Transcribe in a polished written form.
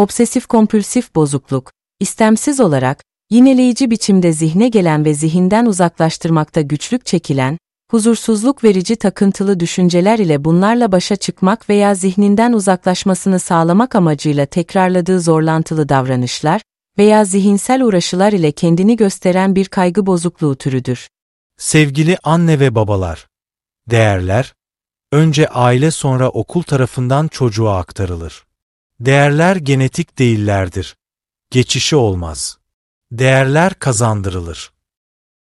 Obsesif-kompulsif bozukluk, istemsiz olarak, yineleyici biçimde zihne gelen ve zihinden uzaklaştırmakta güçlük çekilen, huzursuzluk verici takıntılı düşünceler ile bunlarla başa çıkmak veya zihninden uzaklaşmasını sağlamak amacıyla tekrarladığı zorlantılı davranışlar veya zihinsel uğraşılar ile kendini gösteren bir kaygı bozukluğu türüdür. Sevgili anne ve babalar, değerler, önce aile sonra okul tarafından çocuğa aktarılır. Değerler genetik değillerdir. Geçişi olmaz. Değerler kazandırılır.